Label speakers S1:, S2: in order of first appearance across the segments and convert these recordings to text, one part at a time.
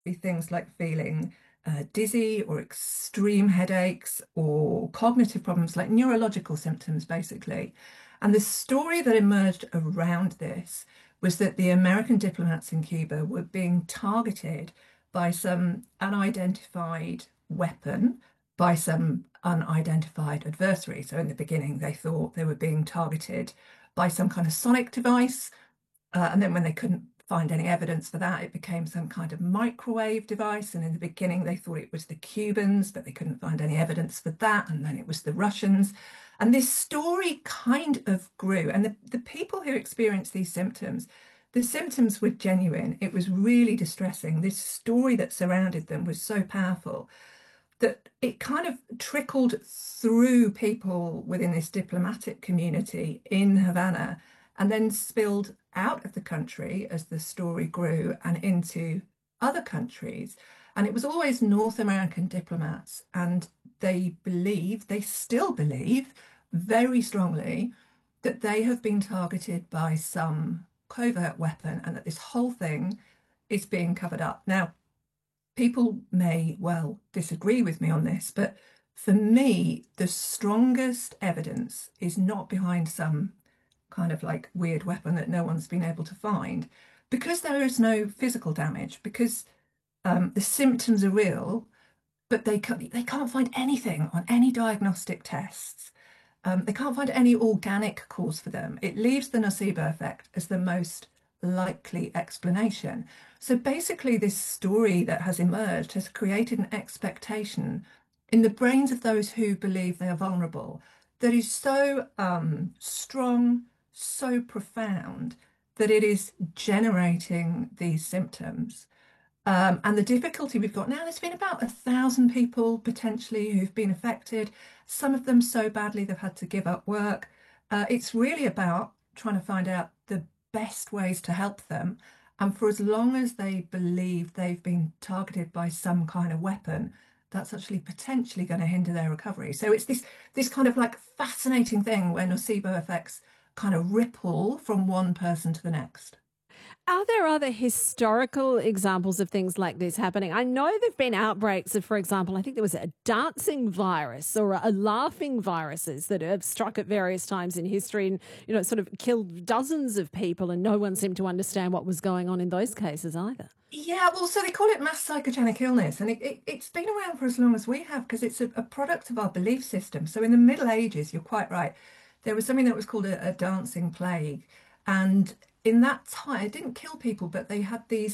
S1: be things like feeling dizzy or extreme headaches or cognitive problems, like neurological symptoms, basically. And the story that emerged around this was that the American diplomats in Cuba were being targeted by some unidentified weapon, by some unidentified adversary. So in the beginning, they thought they were being targeted by some kind of sonic device. And then when they couldn't find any evidence for that, it became some kind of microwave device. And in the beginning, they thought it was the Cubans, but they couldn't find any evidence for that. And then it was the Russians. And this story kind of grew. And the people who experienced these symptoms, the symptoms were genuine. It was really distressing. This story that surrounded them was so powerful that it kind of trickled through people within this diplomatic community in Havana and then spilled out of the country as the story grew and into other countries. And it was always North American diplomats, and they still believe very strongly that they have been targeted by some covert weapon and that this whole thing is being covered up. Now, people may well disagree with me on this, but for me, the strongest evidence is not behind some kind of like weird weapon that no one's been able to find, because there is no physical damage, because the symptoms are real, but they can't find anything on any diagnostic tests. They can't find any organic cause for them. It leaves the nocebo effect as the most likely explanation. So basically, this story that has emerged has created an expectation in the brains of those who believe they are vulnerable that is so strong, so profound that it is generating these symptoms. And the difficulty we've got now, there's been about 1,000 people potentially who've been affected, some of them so badly they've had to give up work. It's really about trying to find out the best ways to help them. And for as long as they believe they've been targeted by some kind of weapon, that's actually potentially going to hinder their recovery. So it's this kind of like fascinating thing where nocebo effects kind of ripple from one person to the next.
S2: Are there other historical examples of things like this happening? I know there've been outbreaks of, for example, I think there was a dancing virus or a laughing viruses that have struck at various times in history and, sort of killed dozens of people, and no one seemed to understand what was going on in those cases either.
S1: Yeah, well, so they call it mass psychogenic illness, and it's been around for as long as we have because it's a product of our belief system. So in the Middle Ages, you're quite right, there was something that was called a dancing plague. And in that time, it didn't kill people, but they had these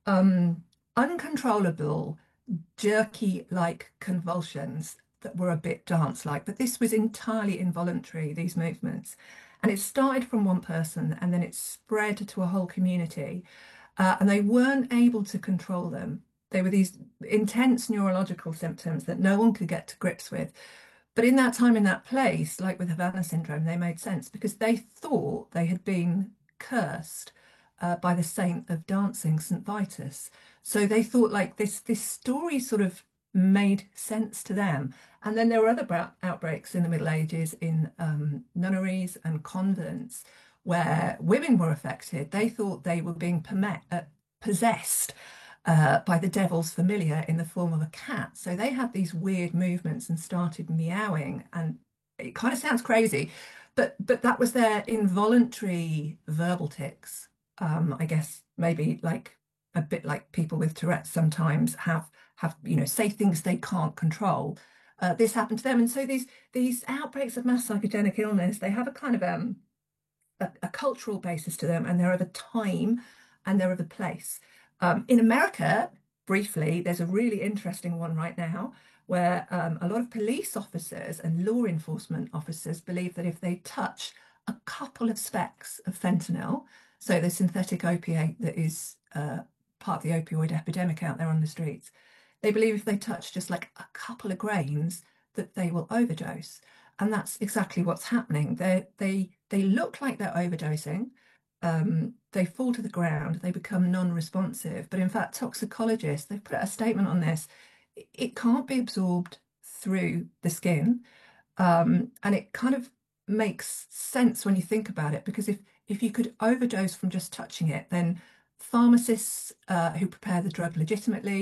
S1: uncontrollable, jerky-like convulsions that were a bit dance-like. But this was entirely involuntary, these movements. And it started from one person and then it spread to a whole community, and they weren't able to control them. They were these intense neurological symptoms that no one could get to grips with. But in that time, in that place, like with Havana syndrome, they made sense because they thought they had been cursed by the saint of dancing, St. Vitus. So they thought like this story sort of made sense to them. And then there were other outbreaks in the Middle Ages in nunneries and convents where women were affected. They thought they were being possessed by the devil's familiar in the form of a cat. So they had these weird movements and started meowing, and it kind of sounds crazy, but that was their involuntary verbal tics. I guess maybe like a bit like people with Tourette's sometimes have say things they can't control. This happened to them, and so these outbreaks of mass psychogenic illness, they have a kind of a cultural basis to them, and they're of a time and they're of a place. In America, briefly, there's a really interesting one right now where a lot of police officers and law enforcement officers believe that if they touch a couple of specks of fentanyl, so the synthetic opiate that is part of the opioid epidemic out there on the streets, they believe if they touch just like a couple of grains, that they will overdose. And that's exactly what's happening. They look like they're overdosing. They fall to the ground, they become non-responsive. But in fact, toxicologists, they've put out a statement on this. It can't be absorbed through the skin. And it kind of makes sense when you think about it, because if you could overdose from just touching it, then pharmacists who prepare the drug legitimately,